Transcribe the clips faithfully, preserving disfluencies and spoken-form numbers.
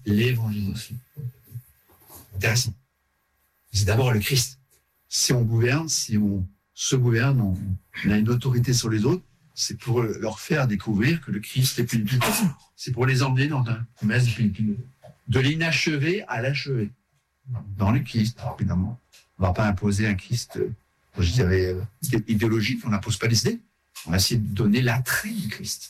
l'évangile aussi. Intéressant. C'est d'abord le Christ. Si on gouverne, si on se gouverne, on, on a une autorité sur les autres, c'est pour leur faire découvrir que le Christ est plus plus. C'est pour les emmener dans un messe de l'inachevé à l'achevé. Dans le Christ, évidemment. On ne va pas imposer un Christ, je dirais, idéologique, on n'impose pas les idées. On va essayer de donner l'attrait du Christ.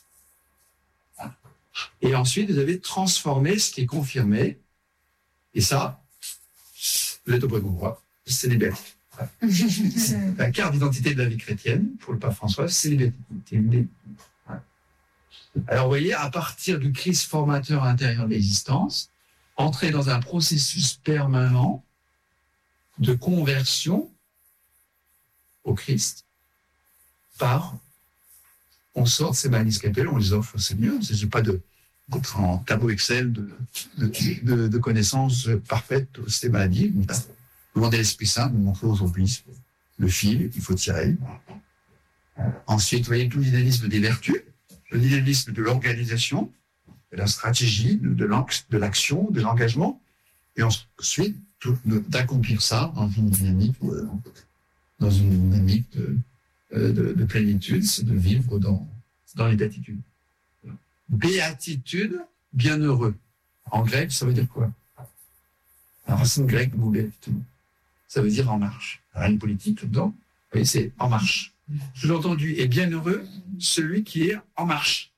Et ensuite, vous avez transformé ce qui est confirmé. Et ça, vous êtes au bon endroit. C'est les bêtes. La carte d'identité de la vie chrétienne, pour le pape François, c'est les bêtes. Alors, vous voyez, à partir du Christ formateur intérieur de l'existence, entrer dans un processus permanent de conversion au Christ par, on sort de ces maladies scalpelles, on les offre, c'est mieux, c'est pas de, d'être en tableau Excel de, de, de, de connaissances parfaites de ces maladies. Demandez l'Esprit Saint, vous montrez aujourd'hui le fil, il faut tirer. Ensuite, vous voyez tout l'idéalisme des vertus, le dynamisme de l'organisation, de la stratégie, de, de l'action, de l'engagement, et ensuite tout, d'accomplir ça dans une dynamique, dans une dynamique de, de, de plénitude, c'est de vivre dans, dans les béatitudes. Béatitude, bienheureux. En grec, ça veut dire quoi? La racine grecque, boulet, ça veut dire en marche. Rien de politique dedans, vous voyez, c'est en marche. Sous-entendu, est bienheureux celui qui est en marche.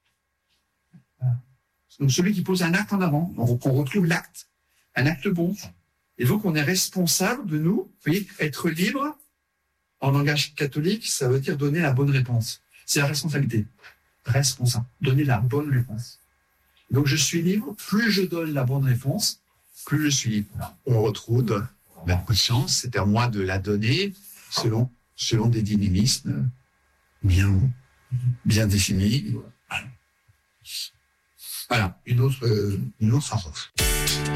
Donc celui qui pose un acte en avant, donc on retrouve l'acte, un acte bon. Et donc on est responsable de nous, vous voyez, être libre, en langage catholique, ça veut dire donner la bonne réponse. C'est la responsabilité. Responsable, donner la bonne réponse. Donc je suis libre, plus je donne la bonne réponse, plus je suis libre. On retrouve la conscience, c'est à moi de la donner selon, selon des dynamismes bien, bien définis. Voilà, une autre, une autre approche.